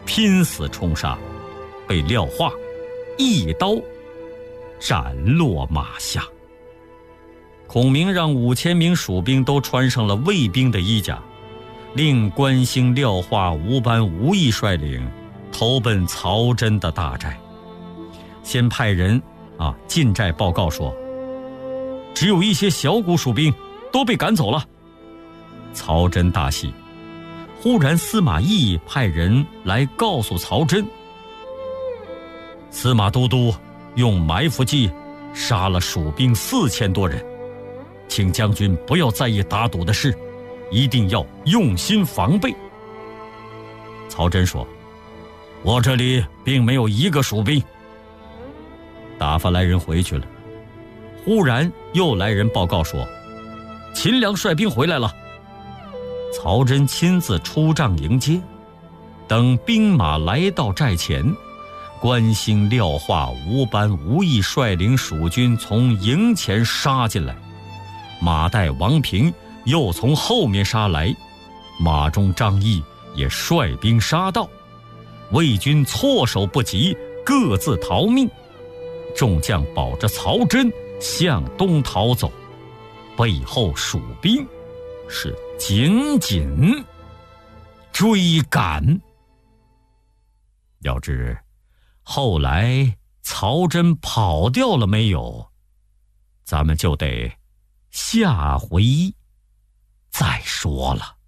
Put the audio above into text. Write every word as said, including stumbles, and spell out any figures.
拼死冲杀，被廖化一刀斩落马下。孔明让五千名蜀兵都穿上了卫兵的衣甲，令关兴、廖化、吴班、吴懿率领投奔曹真的大寨。先派人啊进寨报告说，只有一些小股蜀兵都被赶走了。曹真大喜，忽然司马懿派人来告诉曹真，司马都督用埋伏计杀了蜀兵四千多人，请将军不要在意打赌的事，一定要用心防备。曹真说，我这里并没有一个蜀兵。打发来人回去了，忽然又来人报告说，秦良率兵回来了。曹真亲自出帐迎接，等兵马来到寨前，关兴、廖化、吴班、吴懿率领蜀军从营前杀进来，马岱、王平又从后面杀来，马中张翼也率兵杀到，魏军措手不及，各自逃命。众将保着曹真向东逃走，背后蜀兵是紧紧追赶。要知后来曹真跑掉了没有，咱们就得下回再说了。